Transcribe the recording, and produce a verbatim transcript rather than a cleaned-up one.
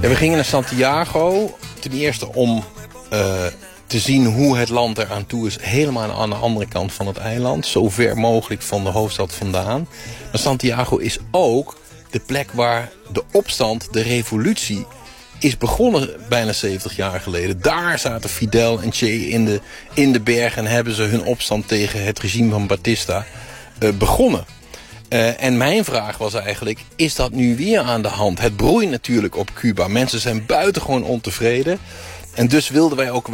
Ja, we gingen naar Santiago. Ten eerste om uh, te zien hoe het land eraan toe is. Helemaal aan de andere kant van het eiland. Zo ver mogelijk van de hoofdstad vandaan. Maar Santiago is ook de plek waar de opstand, de revolutie, is begonnen bijna zeventig jaar geleden. Daar zaten Fidel en Che in de, in de bergen en hebben ze hun opstand tegen het regime van Batista uh, begonnen. Uh, en mijn vraag was eigenlijk, is dat nu weer aan de hand? Het broeit natuurlijk op Cuba. Mensen zijn buitengewoon ontevreden. En dus wilden wij ook